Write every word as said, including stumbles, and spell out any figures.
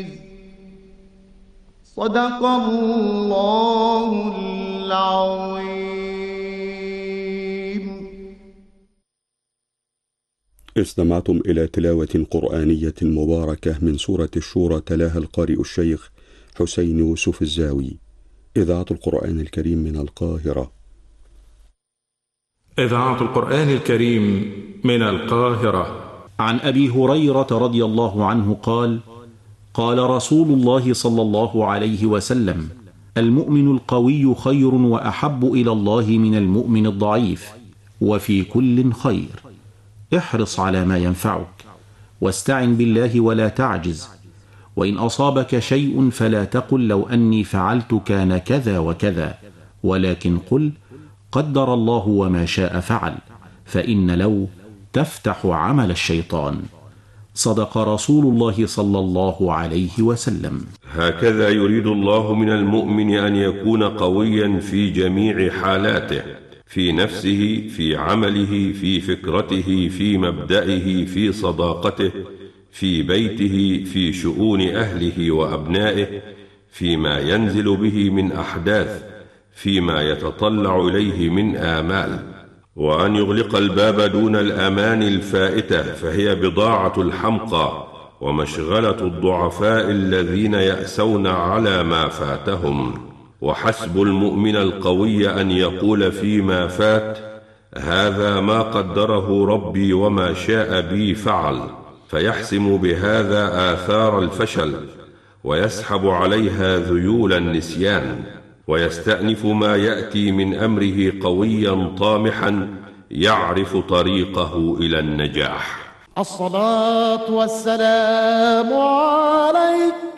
صدق الله العظيم. استمعتم إلى تلاوة قرآنية مباركة من سورة الشورى، تلاها القارئ الشيخ حسين يوسف الزاوي. إذاعة القرآن الكريم من القاهرة. إذاعة القرآن الكريم من القاهرة. عن أبي هريرة رضي الله عنه قال: قال رسول الله صلى الله عليه وسلم: المؤمن القوي خير وأحب إلى الله من المؤمن الضعيف، وفي كل خير. احرص على ما ينفعك، واستعن بالله ولا تعجز، وإن أصابك شيء فلا تقل لو أني فعلت كان كذا وكذا، ولكن قل قدر الله وما شاء فعل، فإن لو تفتح عمل الشيطان. صدق رسول الله صلى الله عليه وسلم. هكذا يريد الله من المؤمن أن يكون قويا في جميع حالاته، في نفسه، في عمله، في فكرته، في مبدئه، في صداقته، في بيته، في شؤون أهله وأبنائه، فيما ينزل به من أحداث، فيما يتطلع إليه من آمال، وأن يغلق الباب دون الأمان الفائتة، فهي بضاعة الحمقى ومشغلة الضعفاء الذين يأسون على ما فاتهم. وحسب المؤمن القوي أن يقول فيما فات: هذا ما قدره ربي وما شاء بي فعل، فيحسم بهذا آثار الفشل، ويسحب عليها ذيول النسيان، ويستأنف ما يأتي من أمره قويا طامحا يعرف طريقه إلى النجاح. الصلاة والسلام عليك